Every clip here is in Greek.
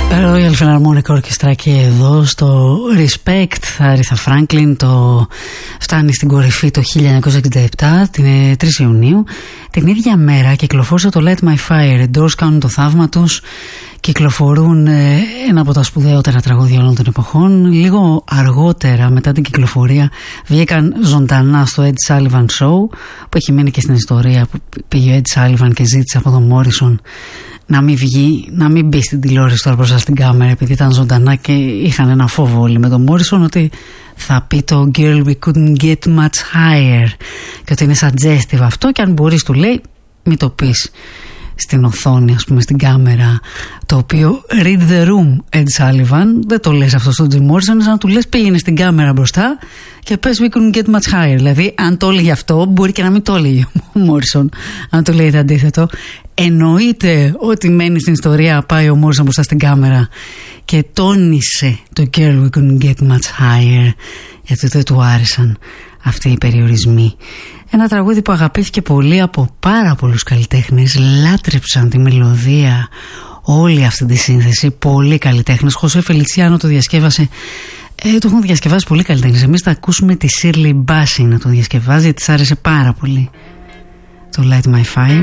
Royal Philharmonic Orchestra και εδώ στο Respect, Aretha Franklin, το φτάνει στην κορυφή το 1967, την 3 Ιουνίου. Την ίδια μέρα κυκλοφόρησε το Light My Fire. Οι Doors κάνουν το θαύμα τους, κυκλοφορούν ένα από τα σπουδαιότερα τραγούδια όλων των εποχών. Λίγο αργότερα, μετά την κυκλοφορία, βγήκαν ζωντανά στο Ed Sullivan Show, που έχει μείνει και στην ιστορία, που πήγε ο Ed Sullivan και ζήτησε από τον Morrison να μην βγει, να μην μπει στην τηλεόραση τώρα μπροστά στην κάμερα, επειδή ήταν ζωντανά και είχαν ένα φόβο όλοι με τον Morrison ότι θα πει το Girl We Couldn't Get Much Higher και ότι είναι suggestive αυτό, και αν μπορείς, του λέει, μην το πεις στην οθόνη, ας πούμε, στην κάμερα, το οποίο read the room, Ed Sullivan, δεν το λες αυτό στον Jim Morrison, σαν να του λες πήγαινε στην κάμερα μπροστά και πες We couldn't get much higher. Δηλαδή, αν το έλεγε αυτό, μπορεί και να μην το έλεγε ο Morrison, αν το λέει το αντίθετο. Εννοείται ότι μένει στην ιστορία, πάει ο Morrison μπροστά στην κάμερα και τόνισε το Girl We couldn't get much higher, γιατί δεν του άρεσαν αυτοί οι περιορισμοί. Ένα τραγούδι που αγαπήθηκε πολύ από πάρα πολλούς καλλιτέχνες, λάτρεψαν τη μελωδία, όλη αυτή τη σύνθεση, πολλοί καλλιτέχνες. Χωσέ Φελιτσιάνο το διασκεύασε, το έχουν διασκευάσει πολλοί καλλιτέχνες. Εμείς θα ακούσουμε τη Shirley Bassey να το διασκευάζει, γιατί της άρεσε πάρα πολύ το Light My Fire.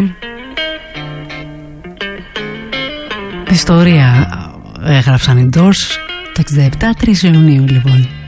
Ιστορία έγραψαν οι Doors το 67, 3 Ιουνίου λοιπόν.